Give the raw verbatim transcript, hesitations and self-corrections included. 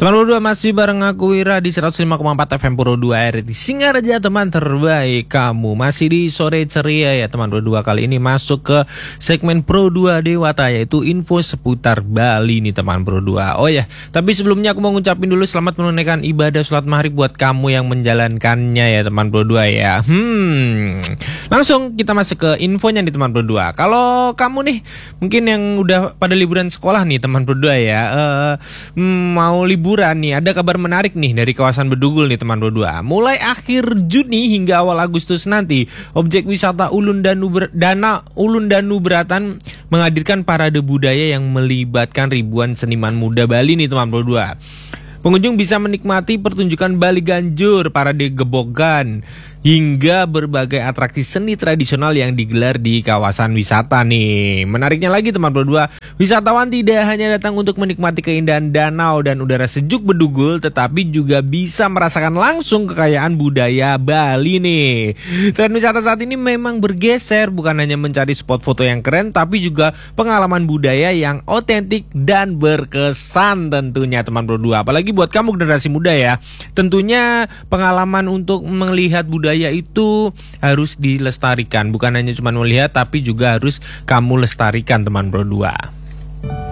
Teman berdua masih bareng aku Wira di seratus lima koma empat F M Pro dua R di Singaraja, teman terbaik kamu. Masih di sore ceria ya teman berdua, kali ini masuk ke segmen Pro dua Dewata, yaitu info seputar Bali nih teman berdua. Oh ya, tapi sebelumnya aku mau ngucapin dulu selamat menunaikan ibadah sholat maghrib buat kamu yang menjalankannya ya teman berdua ya. Hmm, langsung kita masuk ke infonya nih teman berdua. Kalau kamu nih mungkin yang udah pada liburan sekolah nih teman berdua ya, uh, mau liburan nih, ada kabar menarik nih dari kawasan Bedugul nih teman berdua. Mulai akhir Juni hingga awal Agustus nanti, objek wisata Ulun Danu Ber- Dana Ulun Danu Beratan menghadirkan parade budaya yang melibatkan ribuan seniman muda Bali nih teman berdua. Pengunjung bisa menikmati pertunjukan Bali Ganjur, parade gebogan, hingga berbagai atraksi seni tradisional yang digelar di kawasan wisata nih. Menariknya lagi teman berdua, wisatawan tidak hanya datang untuk menikmati keindahan danau dan udara sejuk Bedugul, tetapi juga bisa merasakan langsung kekayaan budaya Bali nih. Tren wisata saat ini memang bergeser, bukan hanya mencari spot foto yang keren, tapi juga pengalaman budaya yang otentik dan berkesan tentunya teman berdua. Apalagi buat kamu generasi muda ya, tentunya pengalaman untuk melihat budaya itu harus dilestarikan. Bukan hanya cuma melihat, tapi juga harus kamu lestarikan teman berdua.